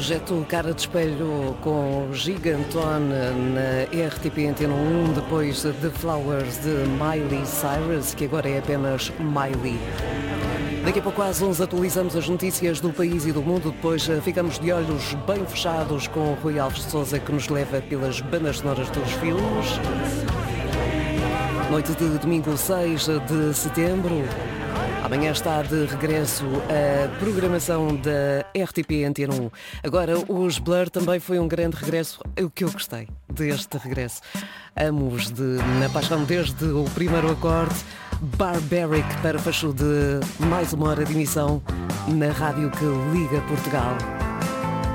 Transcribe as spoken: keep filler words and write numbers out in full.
projeto Cara de Espelho com Gigantone na R T P Antena um, depois The Flowers de Miley Cyrus, que agora é apenas Miley. Daqui a pouco às onze atualizamos as notícias do país e do mundo, depois ficamos de olhos bem fechados com o Rui Alves de Sousa, que nos leva pelas bandas sonoras dos filmes. Noite de domingo seis de setembro. Amanhã está de regresso a programação da R T P Antena um. Agora, os Blur também foi um grande regresso. O que eu gostei deste regresso. Amo-os de na paixão desde o primeiro acorde. Barbaric para fecho de mais uma hora de emissão na rádio que liga Portugal.